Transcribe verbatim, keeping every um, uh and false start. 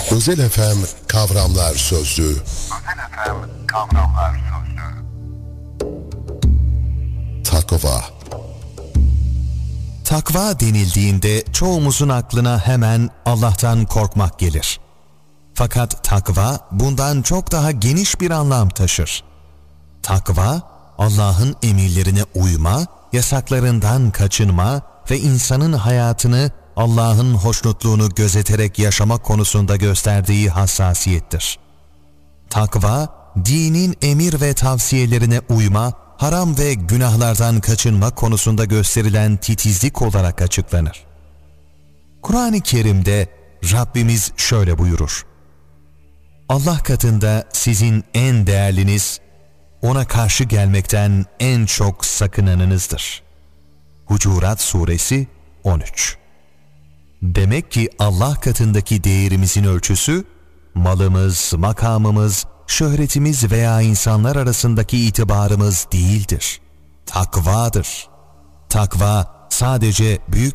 Özel F M Kavramlar Sözlüğü. Özel F M Kavramlar Sözlüğü. Takva. Takva denildiğinde çoğumuzun aklına hemen Allah'tan korkmak gelir. Fakat takva bundan çok daha geniş bir anlam taşır. Takva, Allah'ın emirlerine uyma, yasaklarından kaçınma ve insanın hayatını Allah'ın hoşnutluğunu gözeterek yaşamak konusunda gösterdiği hassasiyettir. Takva, dinin emir ve tavsiyelerine uyma, haram ve günahlardan kaçınma konusunda gösterilen titizlik olarak açıklanır. Kur'an-ı Kerim'de Rabbimiz şöyle buyurur: Allah katında sizin en değerliniz, ona karşı gelmekten en çok sakınanınızdır. Hucurat Suresi on üç. Demek ki Allah katındaki değerimizin ölçüsü, malımız, makamımız, şöhretimiz veya insanlar arasındaki itibarımız değildir. Takvadır. Takva sadece büyük